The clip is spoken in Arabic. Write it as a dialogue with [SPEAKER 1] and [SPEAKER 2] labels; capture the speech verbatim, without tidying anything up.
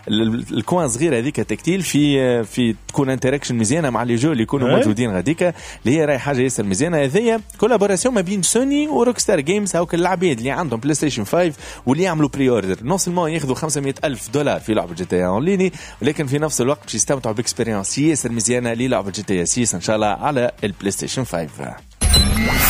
[SPEAKER 1] الكوان صغيره هذيك تكتيل في في تكون انتراكشن مزيانه مع لي جو اللي يكونوا موجودين غاديك اللي هي راهي حاجه ياسر مزيانه. هذيا كولابوراسيون ما بين سوني وروكستار جيمز. هاوك اللاعبين اللي عندهم بلاي ستيشن خمسة واللي يعملوا بري اوردر نون سلمون ياخذوا خمسمية ألف دولار في لعبه جي تي اون ليني، ولكن في نفس الوقت يستمتعوا باكسبيرينس ياسر مزيانه للعبه جي تي ستة ان شاء الله على البلاي ستيشن خمسة.